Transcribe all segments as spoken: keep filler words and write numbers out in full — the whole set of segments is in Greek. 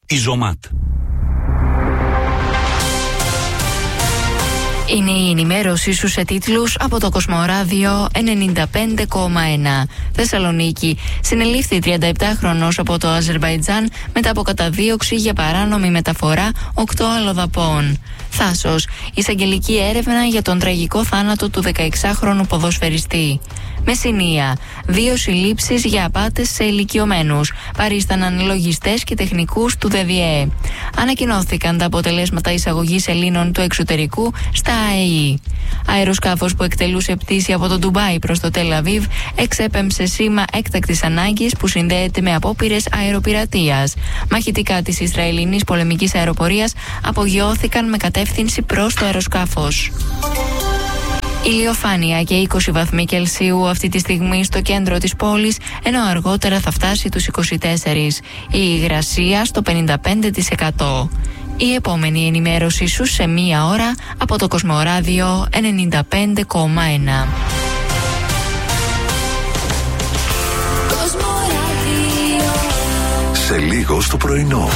Ιζομάτ. Είναι η ενημέρωσή σου σε τίτλους από το Κοσμοράδιο ενενήντα πέντε κόμμα ένα. Θεσσαλονίκη. Συνελήφθη τριανταεπτάχρονος από το Αζερβαϊτζάν μετά από καταδίωξη για παράνομη μεταφορά οκτώ αλλοδαπών. Θάσος. Εισαγγελική έρευνα για τον τραγικό θάνατο του δεκαεξάχρονου ποδοσφαιριστή. Μεσσηνία. Δύο συλλήψεις για απάτες σε ηλικιωμένους. Παρίσταναν λογιστές και τεχνικούς του ΔΔΕ. Ανακοινώθηκαν τα αποτελέσματα εισαγωγής Ελλήνων του εξωτερικού στα ΑΕΗ. Αεροσκάφος που εκτελούσε πτήση από το Ντουμπάι προς το Τελ Αβίβ εξέπεμψε σήμα έκτακτης ανάγκης που συνδέεται με απόπειρες αεροπειρατείας. Μαχητικά της Ισραηλινής πολεμικής αεροπορίας απογειώθηκαν με κατεύθυνση προς το αεροσκάφος. Ηλιοφάνεια και είκοσι βαθμοί Κελσίου αυτή τη στιγμή στο κέντρο της πόλης, ενώ αργότερα θα φτάσει τους είκοσι τέσσερα. Η υγρασία στο πενήντα πέντε τοις εκατό. Η επόμενη ενημέρωσή σου σε μία ώρα από το Κοσμοράδιο ενενήντα πέντε κόμμα ένα. Σε λίγο στο πρωινό.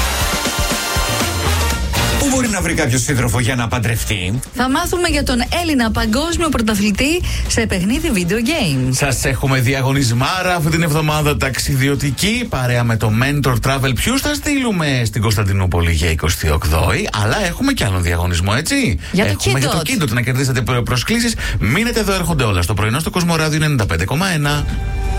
Πού μπορεί να βρει κάποιο σύντροφο για να παντρευτεί? Θα μάθουμε για τον Έλληνα παγκόσμιο πρωταθλητή σε παιχνίδι video games. Σας έχουμε διαγωνισμάρα αυτή την εβδομάδα ταξιδιωτική παρέα με το Mentor Travel. Ποιους θα στείλουμε στην Κωνσταντινούπολη για εικοστή όγδοη, αλλά έχουμε και άλλο διαγωνισμό, έτσι. Για το έχουμε Kidot. για το Kidot να κερδίσετε προσκλήσεις. Μείνετε εδώ, έρχονται όλα στο πρωινό στο Κοσμοράδιο ενενήντα πέντε κόμμα ένα.